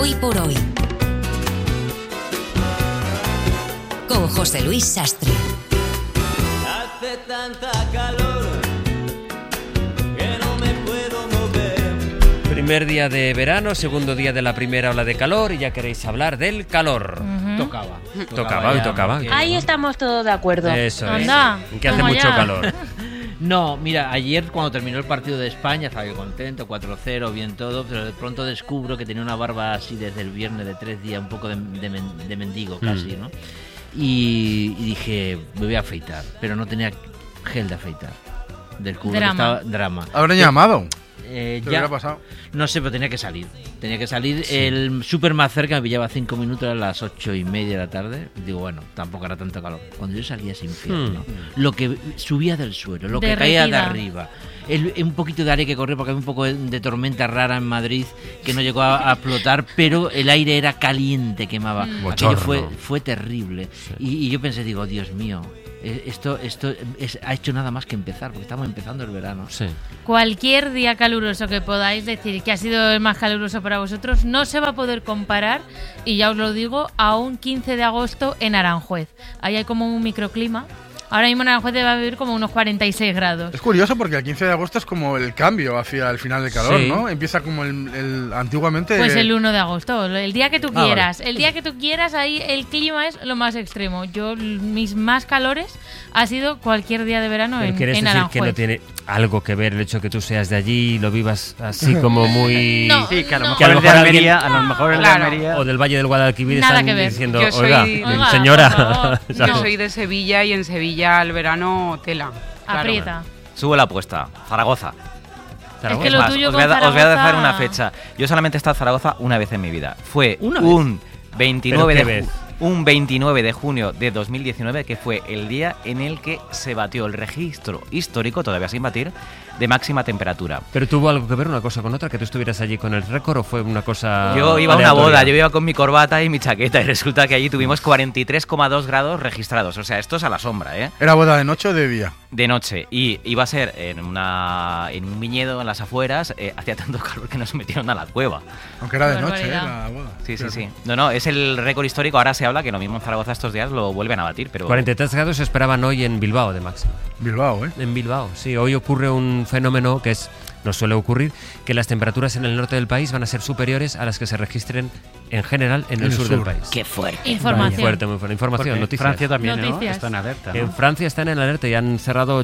Hoy por hoy. Con José Luis Sastre. Hace tanta calor que no me puedo mover. Primer día de verano, segundo día de la primera ola de calor y ya queréis hablar del calor. Tocaba. Ahí estamos todos de acuerdo. Eso es. Anda, Que hace mucho calor. No, mira, ayer cuando terminó el partido de España estaba yo contento, 4-0, bien todo, pero de pronto descubro que tenía una barba así desde el viernes de 3 días, un poco de mendigo casi, ¿no? Y dije, me voy a afeitar, pero no tenía gel de afeitar. Descubro que estaba drama. ¿Habrán llamado? Ya hubiera pasado? No sé, pero tenía que salir. El súper más cerca me pillaba 5 minutos a las 8:30 de la tarde. Digo, bueno, tampoco era tanto calor. Cuando yo salía ese infierno, lo que subía del suelo, lo que caía de arriba, un poquito de aire que corría, porque había un poco de tormenta rara en Madrid que no llegó a explotar, pero el aire era caliente, quemaba. Aquello fue terrible. Sí. Y yo pensé, digo, Dios mío, esto ha hecho nada más que empezar, porque estamos empezando el verano. Sí. Cualquier día caluroso que podáis decir que ha sido el más caluroso para vosotros no se va a poder comparar, y ya os lo digo, a un 15 de agosto en Aranjuez. Ahí hay como un microclima. Ahora mismo en Aranjuez debe haber como unos 46 grados. Es curioso porque el 15 de agosto es como el cambio hacia el final del calor, sí, ¿no? Empieza como el antiguamente... Pues el 1 de agosto, el día que tú quieras. Vale. El día que tú quieras, ahí el clima es lo más extremo. Mis más calores ha sido cualquier día de verano en Aranjuez. Que no tiene algo que ver el hecho que tú seas de allí y lo vivas así como muy... No, sí, que a lo mejor que a lo el de mejor Almería, a lo mejor el de Almería... O del Valle del Guadalquivir Nada están que ver. diciendo, Yo soy- oiga, señora... Yo soy de Sevilla y en Sevilla el verano tela. Claro. Aprieta. Sube la apuesta, Zaragoza. Es que lo Más, tuyo os con voy a Zaragoza... dejar una fecha. Yo solamente he estado en Zaragoza una vez en mi vida. Fue ¿Una un 29 vez? Un 29 de junio de 2019, que fue el día en el que se batió el registro histórico, todavía sin batir, de máxima temperatura. ¿Pero tuvo algo que ver una cosa con otra? ¿Que tú estuvieras allí con el récord o fue una cosa Yo iba a una aleatoria? boda, yo iba con mi corbata y mi chaqueta y resulta que allí tuvimos 43,2 grados registrados. O sea, esto es a la sombra, ¿eh? ¿Era boda de noche o de día? De noche. Y iba a ser en un viñedo en las afueras. Hacía tanto calor que nos metieron a la cueva. Aunque era de noche, Barbaridad. la boda. Sí. No, es el récord histórico. Ahora se habla que lo mismo en Zaragoza estos días lo vuelven a batir, pero... 43 grados se esperaban hoy en Bilbao de máxima. Bilbao, ¿eh? En Bilbao, sí. Hoy ocurre un fenómeno que nos suele ocurrir, que las temperaturas en el norte del país van a ser superiores a las que se registren en general en el sur del país. ¡Qué fuerte! Información. Muy fuerte. Información, Porque noticias. Francia también, ¿no? Noticias. Está en alerta, ¿no? En Francia están en alerta y han cerrado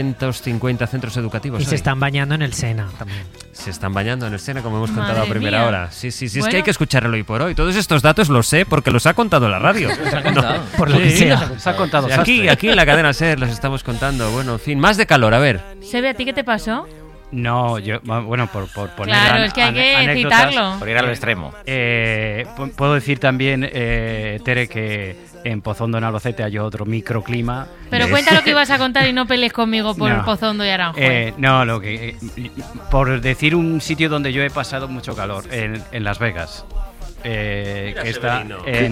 850 centros educativos. Y hoy. se están bañando en el Sena también. Se están bañando en el Sena, como hemos Madre contado a primera mía. hora. Sí, es Bueno. que hay que escucharlo hoy por hoy. Todos estos datos los sé porque los ha contado la radio. Por lo que sea. Se ha contado Aquí en la cadena SER los estamos contando. Bueno, en fin, más de calor, a ver. Sebe, ¿a ti qué te pasó? No, yo, bueno, por poner Claro, es que hay que anécdotas, citarlo. Por ir al extremo. Puedo decir también, Tere, que en Pozondo, en Albacete, hay otro microclima. Pero cuenta lo que ibas a contar y no pelees conmigo por No. Pozondo y Aranjuez. No, por decir un sitio donde yo he pasado mucho calor, en Las Vegas. Que está en...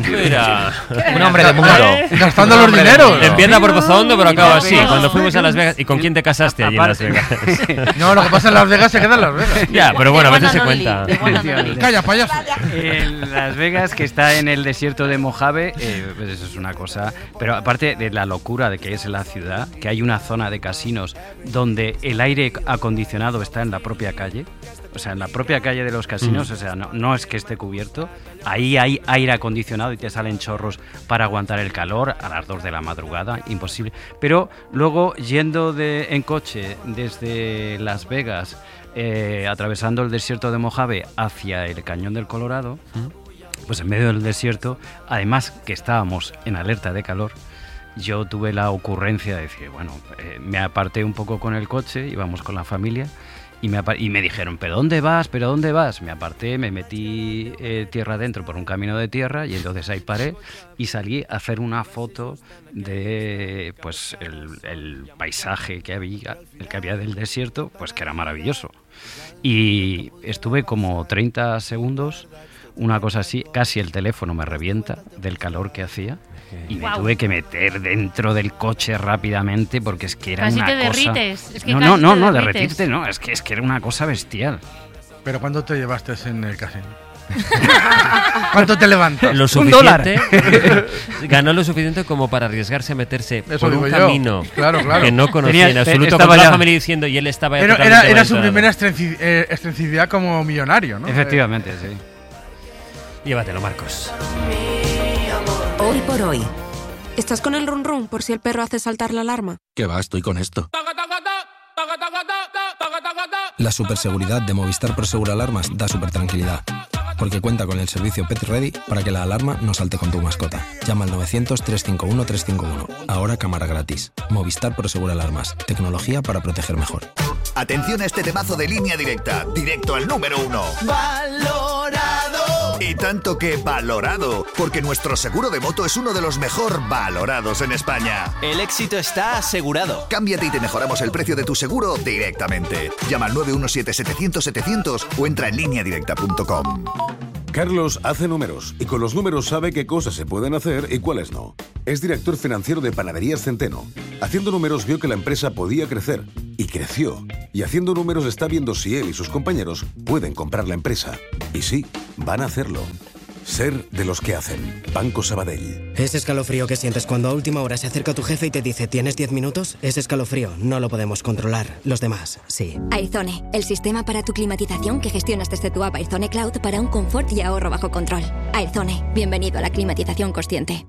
Un hombre de mundo. Gastando los dineros. Empieza por Pozondo, pero acaba así. No. Cuando fuimos a Las Vegas. ¿Y con quién te casaste allí en Las Vegas? No, lo que pasa en Las Vegas se queda en Las Vegas. Ya, pero bueno, a veces se De cuenta. Guanadoli. Calla, payaso. En Las Vegas, que está en el desierto de Mojave, pues eso es una cosa. Pero aparte de la locura de que es la ciudad, que hay una zona de casinos donde el aire acondicionado está en la propia calle. O sea, en la propia calle de los casinos, o sea, no es que esté cubierto. Ahí hay aire acondicionado y te salen chorros para aguantar el calor a las 2 de la madrugada, imposible. Pero luego, yendo en coche desde Las Vegas, atravesando el desierto de Mojave hacia el Cañón del Colorado, pues en medio del desierto, además que estábamos en alerta de calor, yo tuve la ocurrencia de decir, bueno, me aparté un poco con el coche, íbamos con la familia, y me dijeron, ¿pero dónde vas? ¿Pero dónde vas? Me aparté, me metí tierra adentro por un camino de tierra y entonces ahí paré y salí a hacer una foto de pues el paisaje que había del desierto, pues que era maravilloso. Y estuve como 30 segundos, una cosa así, casi el teléfono me revienta del calor que hacía. Y me tuve que meter dentro del coche rápidamente porque es que era Casi una te cosa... derrites. Es que no, casi no, te no, derrites. derretirte no, es que era una cosa bestial. ¿Pero cuándo te llevaste en el casino? ¿Cuánto te levantas? Lo suficiente, ganó lo suficiente como para arriesgarse a meterse Eso por un digo yo. camino Claro. que no conocía en absoluto, con estaba toda la ya- familia diciendo, y él estaba ya Era totalmente su desorientado. primera excentricidad como millonario, ¿no? Efectivamente, sí. Llévatelo, Marcos. Hoy por hoy. ¿Estás con el run run por si el perro hace saltar la alarma? Que va, estoy con esto. La superseguridad de Movistar Prosegur Alarmas da super tranquilidad, porque cuenta con el servicio Pet Ready para que la alarma no salte con tu mascota. Llama al 900-351-351. Ahora cámara gratis. Movistar Prosegur Alarmas. Tecnología para proteger mejor. Atención a este temazo de Línea Directa, directo al número 1. ¡Valorado! Y tanto que valorado, porque nuestro seguro de moto es uno de los mejor valorados en España. El éxito está asegurado. Cámbiate y te mejoramos el precio de tu seguro directamente. Llama al 917-700-700 o entra en lineadirecta.com. Carlos hace números y con los números sabe qué cosas se pueden hacer y cuáles no. Es director financiero de Panaderías Centeno. Haciendo números vio que la empresa podía crecer y creció. Y haciendo números está viendo si él y sus compañeros pueden comprar la empresa. Y sí, van a hacerlo. Ser de los que hacen. Banco Sabadell. Ese escalofrío que sientes cuando a última hora se acerca tu jefe y te dice ¿tienes 10 minutos? Ese escalofrío no lo podemos controlar. Los demás, sí. Airzone, el sistema para tu climatización que gestionas desde tu app Airzone Cloud para un confort y ahorro bajo control. Airzone, bienvenido a la climatización consciente.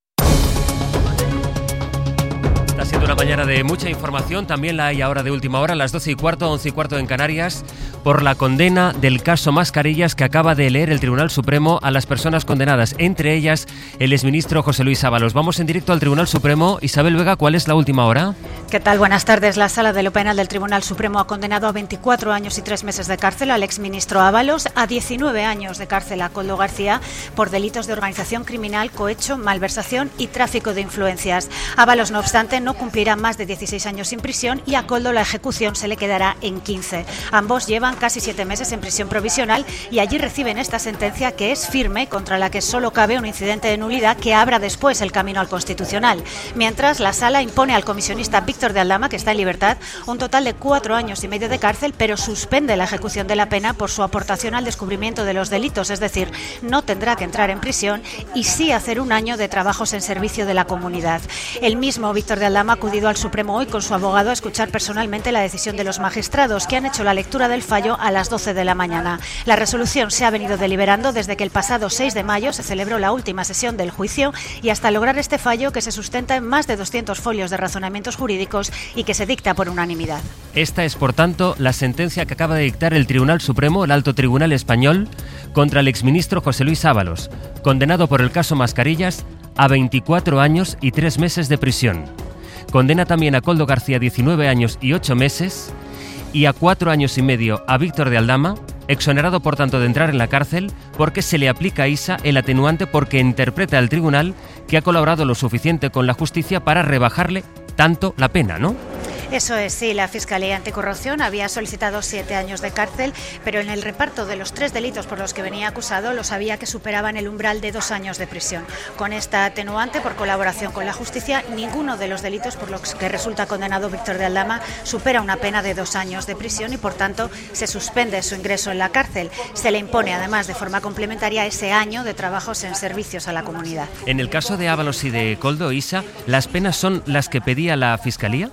Está siendo una mañana de mucha información, también la hay ahora de última hora, a las 12:15, 11:15 en Canarias, por la condena del caso Mascarillas que acaba de leer el Tribunal Supremo a las personas condenadas, entre ellas el exministro José Luis Ábalos. Vamos en directo al Tribunal Supremo. Isabel Vega, ¿cuál es la última hora? ¿Qué tal? Buenas tardes. La Sala de lo Penal del Tribunal Supremo ha condenado a 24 años y 3 meses de cárcel al exministro Ábalos, a 19 años de cárcel a Koldo García por delitos de organización criminal, cohecho, malversación y tráfico de influencias. Ábalos, no obstante, no cumplirá más de 16 años sin prisión y a Koldo la ejecución se le quedará en 15. Ambos llevan casi 7 meses en prisión provisional y allí reciben esta sentencia que es firme, contra la que solo cabe un incidente de nulidad que abra después el camino al Constitucional. Mientras, la Sala impone al comisionista Víctor de Aldama, que está en libertad, un total de 4 años y medio de cárcel, pero suspende la ejecución de la pena por su aportación al descubrimiento de los delitos, es decir, no tendrá que entrar en prisión y sí hacer un año de trabajos en servicio de la comunidad. El mismo Víctor de Aldama ha acudido al Supremo hoy con su abogado a escuchar personalmente la decisión de los magistrados, que han hecho la lectura del fallo a las 12 de la mañana. La resolución se ha venido deliberando desde que el pasado 6 de mayo se celebró la última sesión del juicio y hasta lograr este fallo que se sustenta en más de 200 folios de razonamientos jurídicos y que se dicta por unanimidad. Esta es, por tanto, la sentencia que acaba de dictar el Tribunal Supremo, el Alto Tribunal Español, contra el exministro José Luis Ábalos, condenado por el caso Mascarillas a 24 años y 3 meses de prisión. Condena también a Koldo García 19 años y 8 meses y a 4 años y medio a Víctor de Aldama, exonerado por tanto de entrar en la cárcel porque se le aplica a Isa el atenuante porque interpreta al tribunal que ha colaborado lo suficiente con la justicia para rebajarle tanto la pena, ¿no? Eso es, sí, la Fiscalía Anticorrupción había solicitado 7 años de cárcel, pero en el reparto de los 3 delitos por los que venía acusado, lo sabía que superaban el umbral de 2 años de prisión. Con esta atenuante por colaboración con la justicia, ninguno de los delitos por los que resulta condenado Víctor de Aldama supera una pena de 2 años de prisión y, por tanto, se suspende su ingreso en la cárcel. Se le impone, además, de forma complementaria, ese año de trabajos en servicios a la comunidad. En el caso de Ábalos y de Koldo, Isa, ¿las penas son las que pedía la Fiscalía?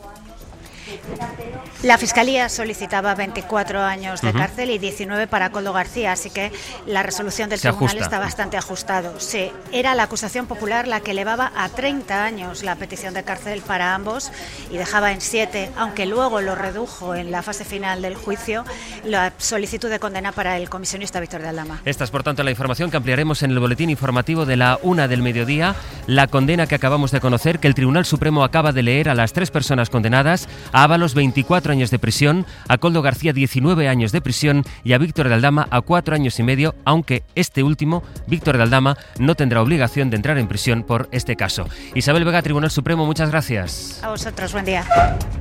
La Fiscalía solicitaba 24 años de cárcel y 19 para Koldo García, así que la resolución del tribunal está bastante ajustado. Sí, era la acusación popular la que elevaba a 30 años la petición de cárcel para ambos y dejaba en 7, aunque luego lo redujo en la fase final del juicio, la solicitud de condena para el comisionista Víctor de Aldama. Esta es, por tanto, la información que ampliaremos en el boletín informativo de la 1 del mediodía. La condena que acabamos de conocer, que el Tribunal Supremo acaba de leer a las 3 personas condenadas: a Ábalos 24 años de prisión, a Koldo García 19 años de prisión y a Víctor de Aldama a 4 años y medio, aunque este último, Víctor de Aldama, no tendrá obligación de entrar en prisión por este caso. Isabel Vega, Tribunal Supremo, muchas gracias. A vosotros, buen día.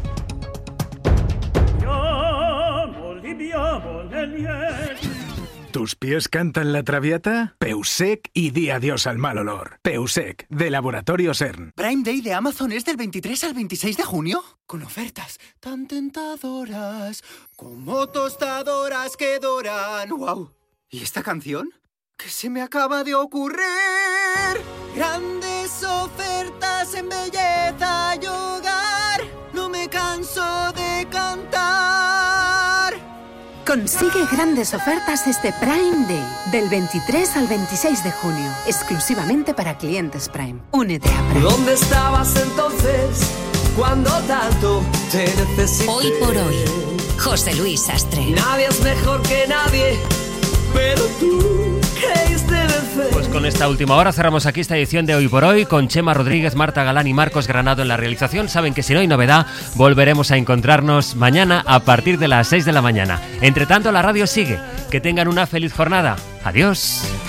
¿Tus pies cantan la traviata? Peusec y di adiós al mal olor. Peusec, de Laboratorio CERN. ¿Prime Day de Amazon es del 23 al 26 de junio? Con ofertas tan tentadoras como tostadoras que doran. ¡Wow! ¿Y esta canción? que se me acaba de ocurrir. Grandes ofertas en belleza y hogar. No me canso de cantar. Consigue grandes ofertas este Prime Day, del 23 al 26 de junio, exclusivamente para clientes Prime. Únete a Prime. ¿Dónde estabas entonces cuando tanto te necesité? Hoy por hoy, José Luis Sastre. Nadie es mejor que nadie, pero tú creíste vencer. Pues con esta última hora cerramos aquí esta edición de Hoy por Hoy, con Chema Rodríguez, Marta Galán y Marcos Granado en la realización. Saben que si no hay novedad, volveremos a encontrarnos mañana a partir de las 6 de la mañana. Entre tanto, la radio sigue. Que tengan una feliz jornada. Adiós.